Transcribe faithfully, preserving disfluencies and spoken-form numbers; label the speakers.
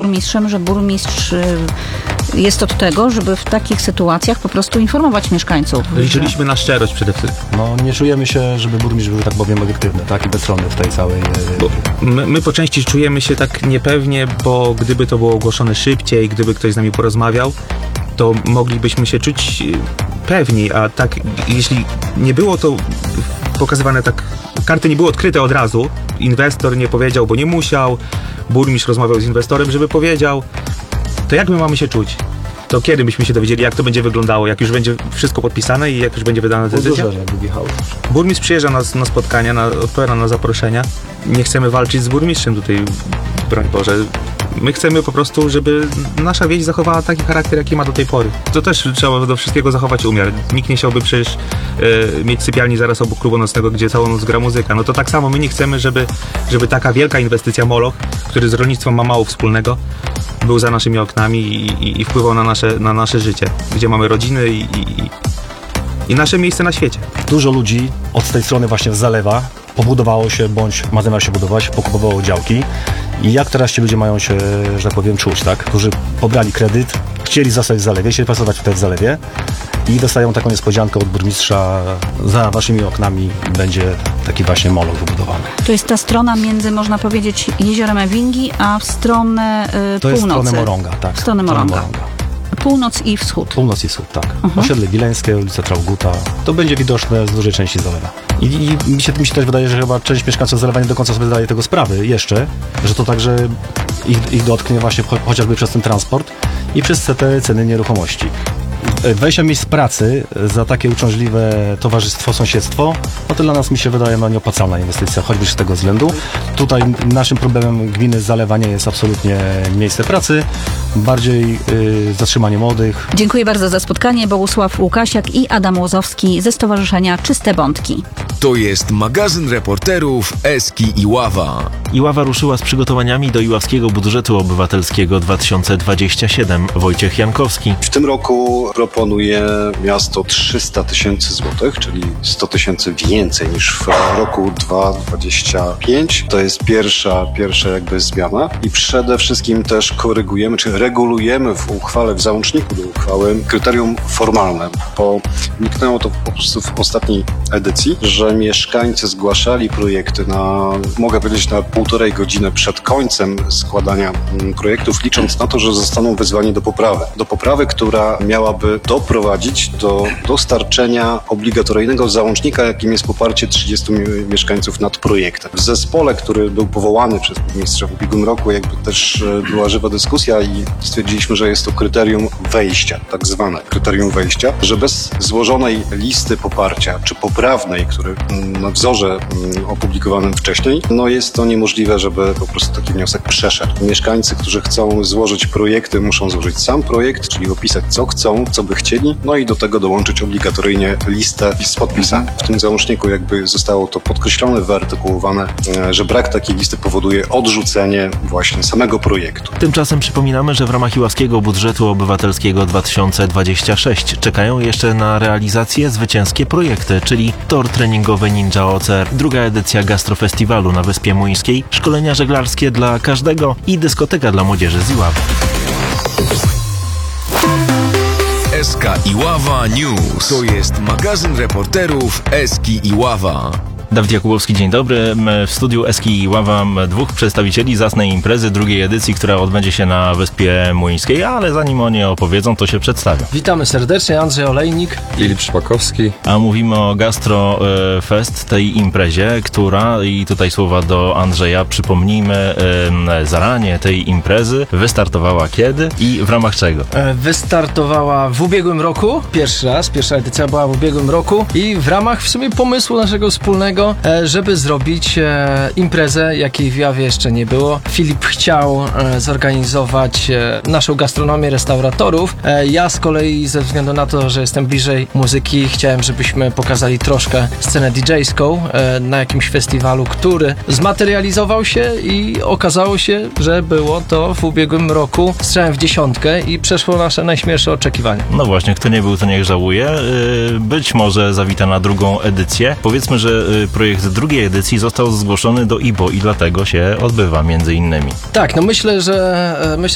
Speaker 1: burmistrzem, że burmistrz jest od tego, żeby w takich sytuacjach po prostu informować mieszkańców.
Speaker 2: Liczyliśmy na szczerość przede wszystkim.
Speaker 3: No nie czujemy się, żeby burmistrz był, tak powiem, obiektywny, tak, i bezstronny w tej całej...
Speaker 2: Bo my, my po części czujemy się tak niepewnie, bo gdyby to było ogłoszone szybciej, gdyby ktoś z nami porozmawiał, to moglibyśmy się czuć pewni, a tak jeśli nie było to pokazywane tak, karty nie były odkryte od razu, inwestor nie powiedział, bo nie musiał, burmistrz rozmawiał z inwestorem, żeby powiedział, to jak my mamy się czuć? To kiedy byśmy się dowiedzieli, jak to będzie wyglądało, jak już będzie wszystko podpisane i jak już będzie wydana decyzja? Burmistrz przyjeżdża na, na spotkania, na, odpowiada na zaproszenia. Nie chcemy walczyć z burmistrzem tutaj, broń Boże. My chcemy po prostu, żeby nasza wieś zachowała taki charakter, jaki ma do tej pory. To też trzeba do wszystkiego zachować umiar. Nikt nie chciałby przecież e, mieć sypialni zaraz obok klubu nocnego, gdzie całą noc gra muzyka. No to tak samo my nie chcemy, żeby, żeby taka wielka inwestycja Moloch, który z rolnictwem ma mało wspólnego, był za naszymi oknami i, i, i wpływał na nasze, na nasze życie, gdzie mamy rodziny i, i, i nasze miejsce na świecie.
Speaker 3: Dużo ludzi od tej strony właśnie z Zalewa pobudowało się, bądź ma zamiar się budować, pokupowało działki. I jak teraz ci ludzie mają się, że tak powiem, czuć, tak? Którzy pobrali kredyt, chcieli zostać w Zalewie, chcieli pracować tutaj w Zalewie i dostają taką niespodziankę od burmistrza, za waszymi oknami będzie taki właśnie Moloch wybudowany.
Speaker 1: To jest ta strona między, można powiedzieć, jeziorem Ewingi, a w stronę y,
Speaker 3: to
Speaker 1: północy.
Speaker 3: To jest stronę Morąga, tak.
Speaker 1: W stronę Morąga. Morąga. Północ i wschód.
Speaker 3: Północ i wschód, tak.
Speaker 1: Uh-huh.
Speaker 3: Osiedle Wileńskie, ulica Trauguta. To będzie widoczne z dużej części Zalewa. I, i mi, się, mi się też wydaje, że chyba część mieszkańców Zalewa nie do końca sobie zdaje tego sprawy jeszcze, że to także ich, ich dotknie właśnie cho, chociażby przez ten transport i przez te ceny nieruchomości. dwadzieścia miejsc pracy za takie uciążliwe towarzystwo, sąsiedztwo, no to dla nas, mi się wydaje, no nieopłacalna inwestycja, choćby z tego względu. Tutaj naszym problemem gminy Zalewa nie jest absolutnie miejsce pracy, bardziej y, zatrzymanie młodych.
Speaker 1: Dziękuję bardzo za spotkanie. Bogusław Łukasiak i Adam Łozowski ze Stowarzyszenia Czyste Bątki.
Speaker 4: To jest magazyn reporterów Eski Iława.
Speaker 5: Iława ruszyła z przygotowaniami do Iławskiego Budżetu Obywatelskiego dwa tysiące dwudziestego siódmego. Wojciech Jankowski.
Speaker 6: W tym roku proponuje miasto trzysta tysięcy złotych, czyli sto tysięcy więcej niż w roku dwa tysiące dwudziestym piątym. To jest pierwsza, pierwsza jakby zmiana i przede wszystkim też korygujemy, czy regulujemy w uchwale, w załączniku do uchwały kryterium formalne, bo wniknęło to po prostu w ostatniej edycji, że mieszkańcy zgłaszali projekty na, mogę powiedzieć, na półtorej godziny przed końcem składania projektów, licząc na to, że zostaną wezwani do poprawy. Do poprawy, która miałaby doprowadzić do dostarczenia obligatoryjnego załącznika, jakim jest poparcie trzydziestu mieszkańców nad projektem. W zespole, który był powołany przez burmistrza w ubiegłym roku, jakby też była żywa dyskusja i stwierdziliśmy, że jest to kryterium wejścia, tak zwane kryterium wejścia, że bez złożonej listy poparcia, czy poprawnej, który na wzorze opublikowanym wcześniej, no jest to niemożliwe, żeby po prostu taki wniosek przeszedł. Mieszkańcy, którzy chcą złożyć projekty, muszą złożyć sam projekt, czyli opisać, co chcą, co by chcieli, no i do tego dołączyć obligatoryjnie listę z podpisami. W tym załączniku jakby zostało to podkreślone, wyartykułowane, że brak takiej listy powoduje odrzucenie właśnie samego projektu.
Speaker 5: Tymczasem przypominamy, że w ramach Iławskiego Budżetu Obywatelskiego dwa tysiące dwudziestego szóstego czekają jeszcze na realizację zwycięskie projekty, czyli tor treningowy Ninja O C R, druga edycja gastrofestiwalu na Wyspie Młyńskiej, szkolenia żeglarskie dla każdego i dyskoteka dla młodzieży z Iławy.
Speaker 4: Eska Iława News. To jest magazyn reporterów Eski Iława.
Speaker 5: Dawid Jakubowski, dzień dobry. W studiu Eski Iława dwóch przedstawicieli zacnej imprezy drugiej edycji, która odbędzie się na Wyspie Młyńskiej, ale zanim oni opowiedzą, to się przedstawią.
Speaker 7: Witamy serdecznie, Andrzej Olejnik,
Speaker 8: Filip Szpakowski.
Speaker 5: A mówimy o Gastro Fest, tej imprezie, która, i tutaj słowa do Andrzeja, przypomnijmy, zaranie tej imprezy wystartowała kiedy i w ramach czego?
Speaker 7: Wystartowała w ubiegłym roku, pierwszy raz, pierwsza edycja była w ubiegłym roku i w ramach w sumie pomysłu naszego wspólnego, żeby zrobić imprezę, jakiej w Iławie jeszcze nie było. Filip chciał zorganizować naszą gastronomię restauratorów. Ja z kolei, ze względu na to, że jestem bliżej muzyki, chciałem, żebyśmy pokazali troszkę scenę didżejską na jakimś festiwalu, który zmaterializował się i okazało się, że było to w ubiegłym roku strzałem w dziesiątkę i przeszło nasze najśmielsze oczekiwania.
Speaker 5: No właśnie, kto nie był, to niech żałuje. Być może zawita na drugą edycję. Powiedzmy, że projekt drugiej edycji został zgłoszony do I B O i dlatego się odbywa między innymi.
Speaker 7: Tak, no myślę, że myślę,